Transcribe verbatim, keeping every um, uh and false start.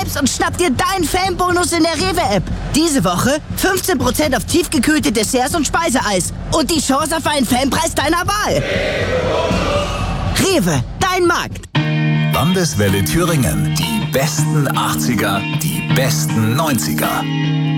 selbst und schnapp dir deinen Fanbonus in der Rewe-App. Diese Woche fünfzehn Prozent auf tiefgekühlte Desserts und Speiseeis. Und die Chance auf einen Fanpreis deiner Wahl. Rewe, dein Markt. Landeswelle Thüringen. Die besten achtziger, die besten neunziger.